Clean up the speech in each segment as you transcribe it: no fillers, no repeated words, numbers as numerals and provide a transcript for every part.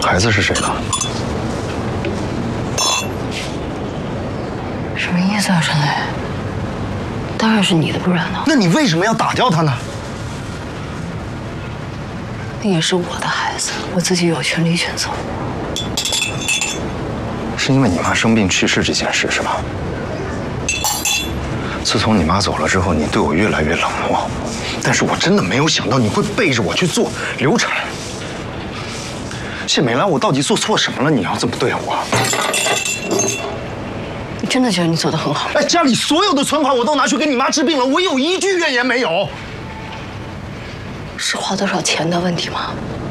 孩子是谁的？ 什么意思啊，陈磊？当然是你的，不然呢？ 那你为什么要打掉他呢？ 那也是我的孩子，我自己有权利选择。 是因为你妈生病去世这件事是吧？自从你妈走了之后，你对我越来越冷漠，但是我真的没有想到你会背着我去做流产。谢美兰，我到底做错什么了？你要这么对我？ 你真的觉得你做得很好？ 哎，家里所有的存款我都拿去给你妈治病了，我有一句怨言没有。 是花多少钱的问题吗？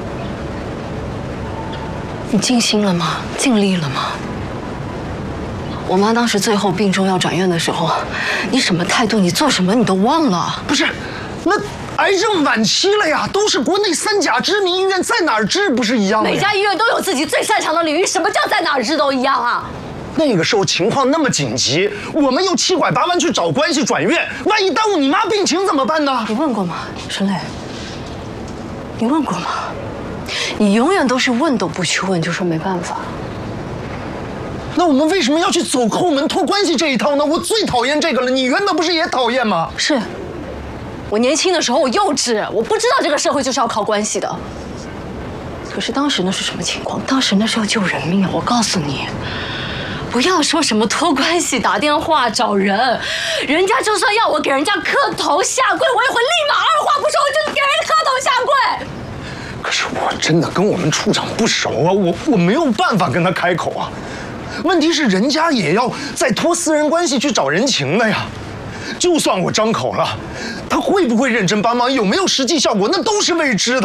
你尽心了吗？尽力了吗？我妈当时最后病重要转院的时候，你什么态度？你做什么你都忘了？ 不是，那癌症晚期了呀，都是国内3甲知名医院，在哪儿治不是一样的呀？ 每家医院都有自己最擅长的领域，什么叫在哪儿治都一样啊？ 那个时候情况那么紧急，我们又7拐8弯去找关系转院，万一耽误你妈病情怎么办呢？ 你问过吗，陈磊？你问过吗？你永远都是问都不去问，就说没办法。 那我们为什么要去走后门托关系这一套呢？我最讨厌这个了，你原本不是也讨厌吗？ 是，我年轻的时候我幼稚，我不知道这个社会就是要靠关系的。可是当时那是什么情况？当时那是要救人命啊！我告诉你，不要说什么托关系、打电话找人，人家就算要我给人家磕头下跪，我也会立马二话不说我就给人磕头下跪。 可是我真的跟我们处长不熟啊，我没有办法跟他开口啊。问题是人家也要再托私人关系去找人情的呀。就算我张口了，他会不会认真帮忙，有没有实际效果，那都是未知的。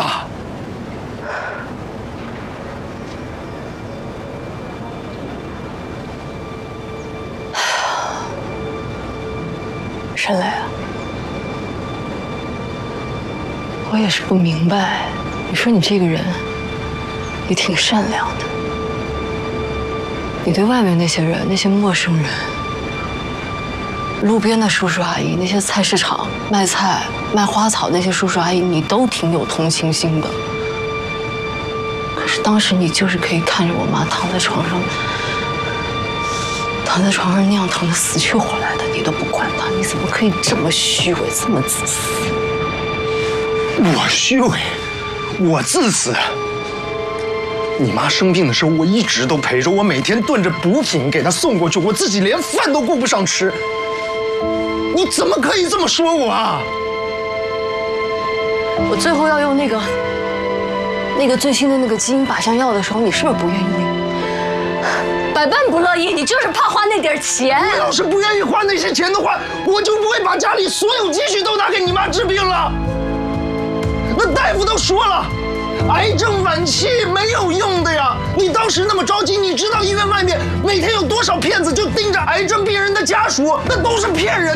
陈磊，我也是不明白，你说你这个人也挺善良的，你对外面那些人、那些陌生人、路边的叔叔阿姨、那些菜市场卖菜、卖花草那些叔叔阿姨，你都挺有同情心的。可是当时你就是可以看着我妈躺在床上那样疼得死去活来的，你都不管她，你怎么可以这么虚伪，这么自私？ 我虚伪，我自私。你妈生病的时候，我一直都陪着，我每天炖着补品给她送过去，我自己连饭都顾不上吃。你怎么可以这么说我啊？ 我最后要用那个最新的那个基因靶向药的时候，你是不是不愿意？百般不乐意，你就是怕花那点钱。 我要是不愿意花那些钱的话，我就不会把家里所有积蓄都拿给你妈治病了。那大夫都说了，癌症晚期没有用的呀。你当时那么着急，你知道医院外面每天有多少骗子就盯着癌症病人的家属，那都是骗人的。